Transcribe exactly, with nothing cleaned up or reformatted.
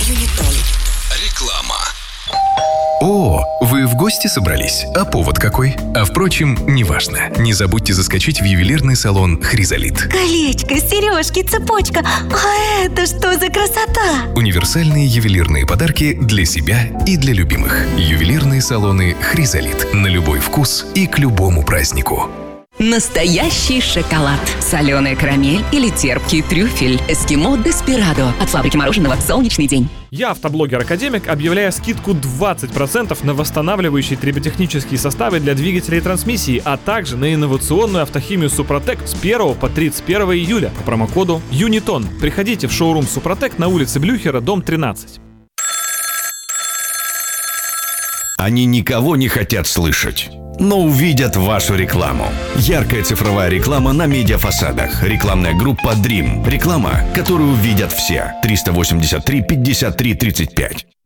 Юнитон. Реклама. О, вы в гости собрались? А повод какой? А впрочем, неважно. Не забудьте заскочить в ювелирный салон «Хризолит». Колечко, сережки, цепочка. А это что за красота? Универсальные ювелирные подарки для себя и для любимых. Ювелирные салоны «Хризолит». На любой вкус и к любому празднику. Настоящий шоколад, соленая карамель или терпкий трюфель. Эскимо Деспирадо от фабрики мороженого «Солнечный день». Я, автоблогер-академик, объявляю скидку двадцать процентов на восстанавливающие триботехнические составы для двигателей и трансмиссии, а также на инновационную автохимию Супротек с первого по тридцать первое июля по промокоду Юнитон. Приходите в шоурум Супротек на улице Блюхера, дом тринадцать. Они никого не хотят слышать, но увидят вашу рекламу. Яркая цифровая реклама на медиафасадах. Рекламная группа Dream. Реклама, которую увидят все. триста восемьдесят три пятьдесят три тридцать пять.